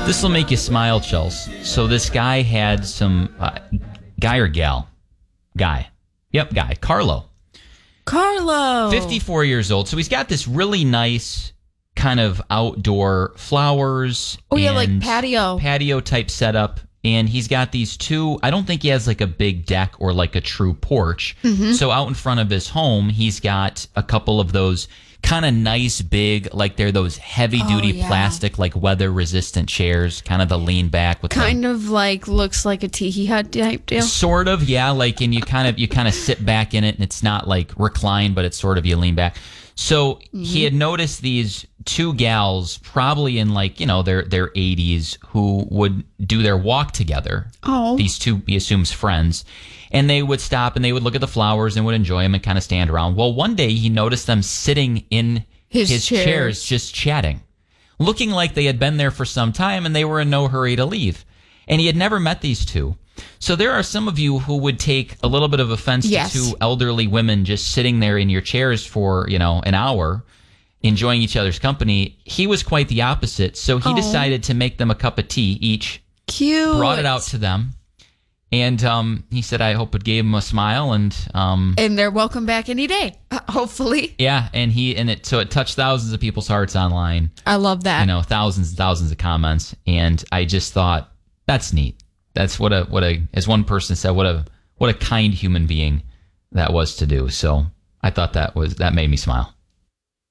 This will make you smile, Chels. So this guy had some guy or gal? Guy. Yep, guy. Carlo. 54 years old. So he's got this really nice kind of outdoor flowers. Oh, yeah, like patio type setup. And he's got these two, I don't think he has like a big deck or like a true porch. Mm-hmm. So out in front of his home, he's got a couple of those kind of nice, big, like they're those heavy-duty plastic, like weather-resistant chairs, kind of the lean back with kind of like looks like a tiki hut type deal. Sort of, yeah. Like, and you kind of sit back in it, and it's not like reclined, but it's sort of you lean back. So he had noticed these two gals, probably in like, their 80s, who would do their walk together. Oh. These two, he assumes, friends. And they would stop and they would look at the flowers and would enjoy them and kind of stand around. Well, one day he noticed them sitting in his chairs, just chatting, looking like they had been there for some time and they were in no hurry to leave. And he had never met these two. So there are some of you who would take a little bit of offense to two elderly women just sitting there in your chairs for, an hour, enjoying each other's company. He was quite the opposite. So he decided to make them a cup of tea each. Cute. Brought it out to them. And he said, I hope it gave him a smile. And they're welcome back any day, hopefully. Yeah. So it touched thousands of people's hearts online. I love that. Thousands and thousands of comments. And I just thought, that's neat. That's what a as one person said, what a kind human being that was to do. So I thought that made me smile.